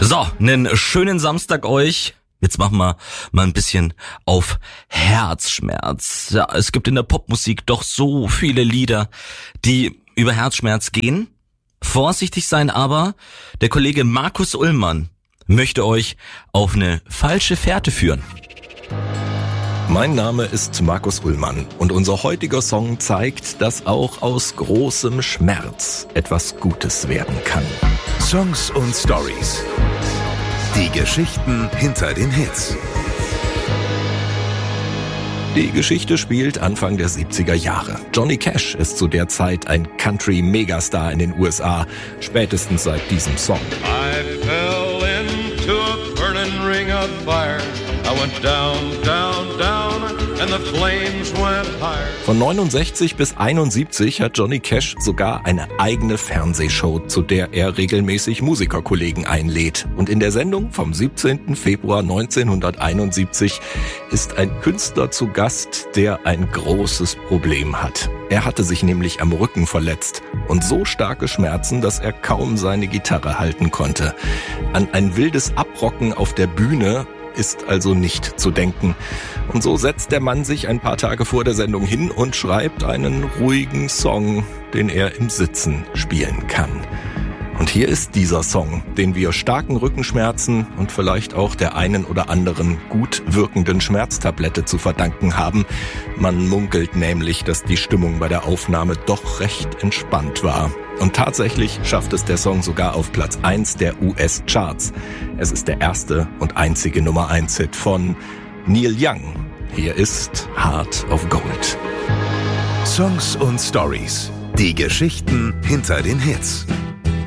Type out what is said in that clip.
So, einen schönen Samstag euch. Jetzt machen wir mal ein bisschen auf Herzschmerz. Ja, es gibt in der Popmusik doch so viele Lieder, die über Herzschmerz gehen. Vorsichtig sein aber, der Kollege Markus Ullmann möchte euch auf eine falsche Fährte führen. Mein Name ist Markus Ullmann und unser heutiger Song zeigt, dass auch aus großem Schmerz etwas Gutes werden kann. Songs und Stories. Die Geschichten hinter den Hits. Die Geschichte spielt Anfang der 70er Jahre. Johnny Cash ist zu der Zeit ein Country-Megastar in den USA, spätestens seit diesem Song. I fell into a burning ring of fire. I went down, down, down, and the flames went higher. Von 69 bis 71 hat Johnny Cash sogar eine eigene Fernsehshow, zu der er regelmäßig Musikerkollegen einlädt. Und in der Sendung vom 17. Februar 1971 ist ein Künstler zu Gast, der ein großes Problem hat. Er hatte sich nämlich am Rücken verletzt und so starke Schmerzen, dass er kaum seine Gitarre halten konnte. An ein wildes Abrocken auf der Bühne ist also nicht zu denken. Und so setzt der Mann sich ein paar Tage vor der Sendung hin und schreibt einen ruhigen Song, den er im Sitzen spielen kann. Und hier ist dieser Song, den wir starken Rückenschmerzen und vielleicht auch der einen oder anderen gut wirkenden Schmerztablette zu verdanken haben. Man munkelt nämlich, dass die Stimmung bei der Aufnahme doch recht entspannt war. Und tatsächlich schafft es der Song sogar auf Platz 1 der US-Charts. Es ist der erste und einzige Nummer-1-Hit von Neil Young. Hier ist Heart of Gold. Songs und Stories. Die Geschichten hinter den Hits.